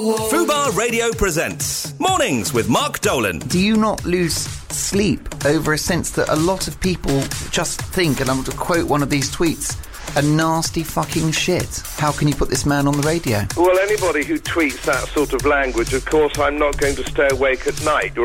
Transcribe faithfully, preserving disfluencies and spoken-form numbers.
Fubar Radio presents Mornings with Mark Dolan. Do you not lose sleep over a sense that a lot of people just think, and I'm going to quote one of these tweets, a nasty fucking shit? How can you put this man on the radio? Well, anybody who tweets that sort of language, of course, I'm not going to stay awake at night.